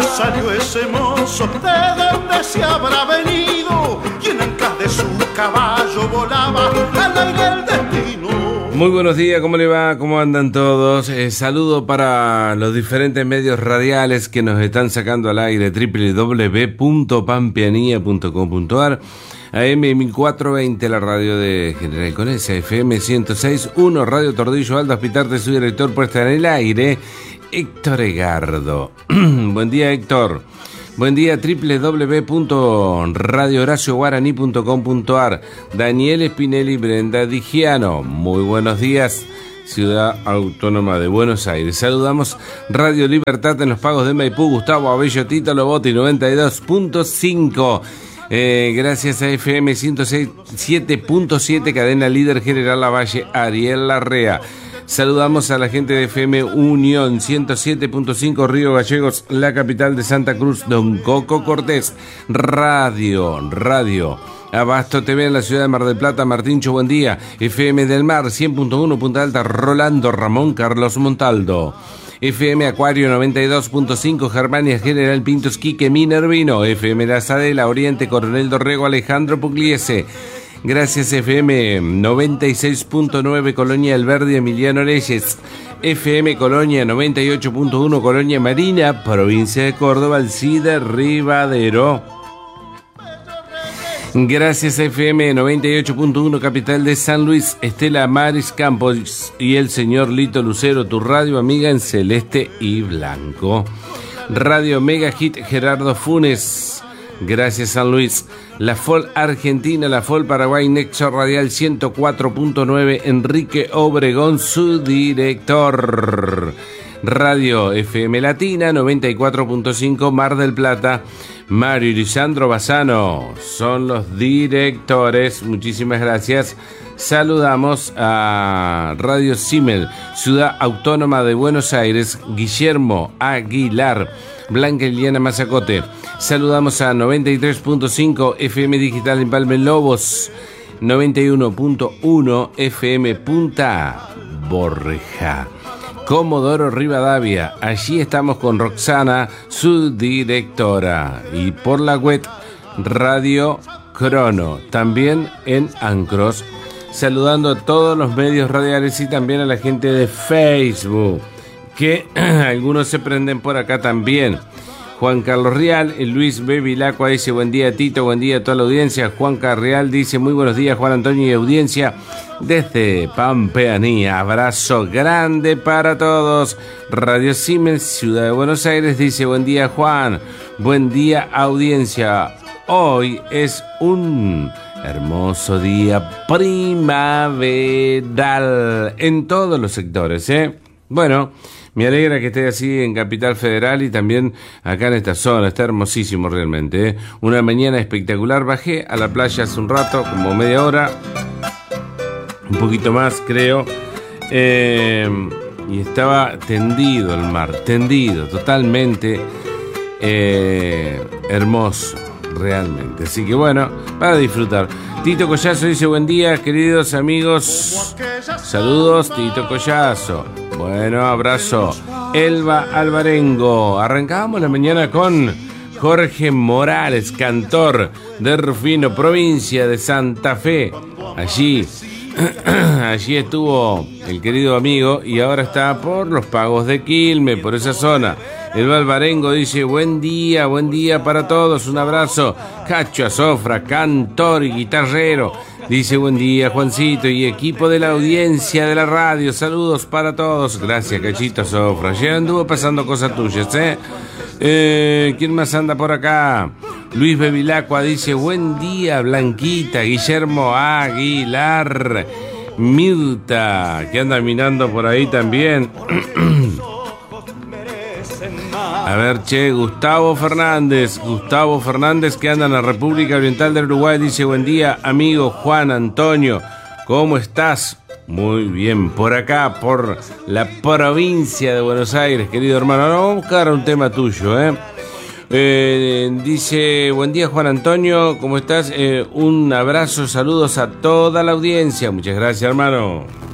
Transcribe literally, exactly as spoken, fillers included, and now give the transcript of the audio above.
salió ese mozo? ¿De dónde se habrá venido? Y en anclas de su caballo volaba al aire el destino. Muy buenos días, ¿cómo le va? ¿Cómo andan todos? Eh, saludo para los diferentes medios radiales que nos están sacando al aire: doble u doble u doble u punto pampeanía punto com punto ar, A M mil cuatrocientos veinte, la radio de General Conesa, F M ciento seis punto uno, Radio Tordillo, Aldo Aspitarte, su director, puesta en el aire, Héctor Egardo. Buen día, Héctor. Buen día, doble u doble u doble u punto radio horacio guaraní punto com punto ar. Daniel Spinelli, Brenda Digiano. Muy buenos días, Ciudad Autónoma de Buenos Aires. Saludamos Radio Libertad en los Pagos de Maipú, Gustavo Abello, Tito Loboti, noventa y dos punto cinco. Eh, gracias a F M ciento siete punto siete, cadena líder General Lavalle, Ariel Larrea. Saludamos a la gente de F M Unión ciento siete punto cinco, Río Gallegos, la capital de Santa Cruz, Don Coco Cortés. Radio, radio. Abasto T V en la ciudad de Mar del Plata, Martincho, buen día. F M del Mar, cien punto uno, Punta Alta, Rolando Ramón Carlos Montaldo. F M Acuario noventa y dos punto cinco, Germania, General Pintos, Quique Minervino. F M La Sadela, Oriente, Coronel Dorrego, Alejandro Pugliese. Gracias. F M noventa y seis punto nueve, Colonia El Verde, Emiliano Reyes. F M Colonia noventa y ocho punto uno, Colonia Marina, provincia de Córdoba, Alcide Rivadero. Gracias a F M noventa y ocho punto uno, capital de San Luis, Estela Maris Campos y el señor Lito Lucero, tu radio amiga en celeste y blanco. Radio Mega Hit Gerardo Funes. Gracias, San Luis. La F O L Argentina, la F O L Paraguay, Nexo Radial ciento cuatro punto nueve, Enrique Obregón, su director. Radio F M Latina noventa y cuatro punto cinco, Mar del Plata, Mario y Lisandro Bassano son los directores. Muchísimas gracias. Saludamos a Radio Simmel, Ciudad Autónoma de Buenos Aires, Guillermo Aguilar, Blanca Liliana Mazacote. Saludamos a noventa y tres punto cinco F M Digital en Palme Lobos, noventa y uno punto uno F M Punta Borja, Comodoro Rivadavia. Allí estamos con Roxana, su directora, y por la web Radio Crono, también en Ancros. Saludando a todos los medios radiales y también a la gente de Facebook, que algunos se prenden por acá también. Juan Carlos Real, Luis Bevilacqua dice buen día, Tito, buen día a toda la audiencia. Juan Carreal dice muy buenos días, Juan Antonio y audiencia desde Pampeanía. Abrazo grande para todos. Radio Siemens, Ciudad de Buenos Aires, dice buen día, Juan. Buen día, audiencia. Hoy es un hermoso día primaveral en todos los sectores, ¿eh? Bueno, me alegra que esté así en Capital Federal y también acá en esta zona. Está hermosísimo realmente, ¿eh? Una mañana espectacular. Bajé a la playa hace un rato, como media hora, un poquito más creo, eh, y estaba tendido el mar, tendido, totalmente eh, hermoso, realmente. Así que bueno, para disfrutar. Tito Collazo dice buen día, queridos amigos. Saludos, Tito Collazo. Bueno, abrazo. Elba Alvarengo. Arrancábamos la mañana con Jorge Morales, cantor de Rufino, provincia de Santa Fe. Allí, allí estuvo el querido amigo y ahora está por los Pagos de Quilmes, por esa zona. Elba Alvarengo dice buen día, buen día para todos, un abrazo. Cacho Azofra, cantor y guitarrero, dice buen día, Juancito y equipo de la audiencia de la radio, saludos para todos. Gracias, Cachito Azofra. Ya anduvo pasando cosas tuyas, ¿eh? eh ¿Quién más anda por acá? Luis Bevilacqua dice buen día, Blanquita. Guillermo Aguilar, Mirta, que anda mirando por ahí también. A ver, che, Gustavo Fernández, Gustavo Fernández que anda en la República Oriental del Uruguay, dice buen día, amigo Juan Antonio, ¿cómo estás? Muy bien, por acá, por la provincia de Buenos Aires, querido hermano. Ahora vamos a buscar un tema tuyo, ¿eh? Eh, dice, buen día Juan Antonio, ¿cómo estás? Eh, un abrazo, saludos a toda la audiencia. Muchas gracias, hermano.